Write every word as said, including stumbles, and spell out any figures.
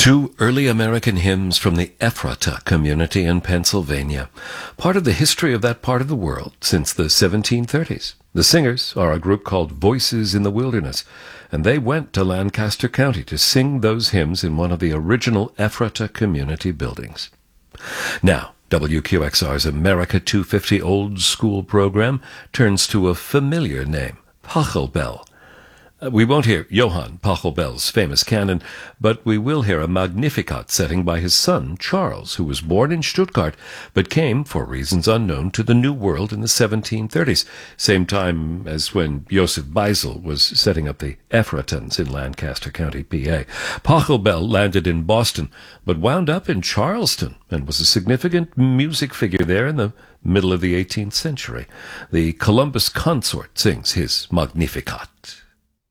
Two early American hymns from the Ephrata community in Pennsylvania, part of the history of that part of the world since the seventeen thirties. The singers are a group called Voices in the Wilderness, and they went to Lancaster County to sing those hymns in one of the original Ephrata community buildings. Now, W Q X R's America two fifty Old School program turns to a familiar name, Pachelbel. We won't hear Johann Pachelbel's famous canon, but we will hear a Magnificat setting by his son, Charles, who was born in Stuttgart, but came, for reasons unknown, to the New World in the seventeen thirties, same time as when Joseph Beisel was setting up the Ephratans in Lancaster County, P A. Pachelbel landed in Boston, but wound up in Charleston, and was a significant music figure there in the middle of the eighteenth century. The Columbus Consort sings his Magnificat.